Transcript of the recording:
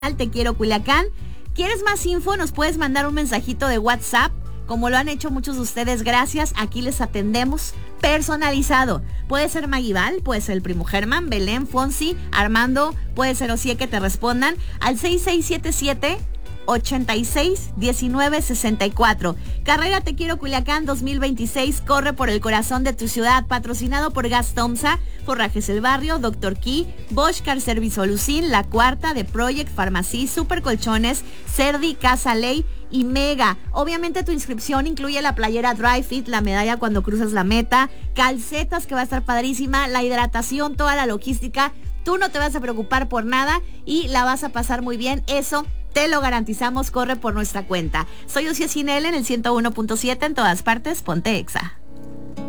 Te quiero Culiacán. ¿Quieres más info? Nos puedes mandar un mensajito de WhatsApp, como lo han hecho muchos de ustedes, gracias. Aquí les atendemos personalizado. Puede ser Maguibal, puede ser el primo Germán, Belén, Fonsi, Armando, puede ser Osié, que te respondan al 6677-861964. Carrera Te Quiero Culiacán 2026 corre por el corazón de tu ciudad, patrocinado por Gas Tomsa, Forrajes El Barrio, Dr. Key, Bosch Car Service Solucin, La Cuarta, The Project, Farmacy, Super Colchones, Cerdi, Casa Ley y Mega. Obviamente tu inscripción incluye la playera Dry Fit, la medalla cuando cruzas la meta, calcetas que va a estar padrísima, la hidratación, toda la logística. Tú no te vas a preocupar por nada y la vas a pasar muy bien. Eso te lo garantizamos, corre por nuestra cuenta. Soy Osié Cinel en el 101.7 en todas partes, ponte Exa.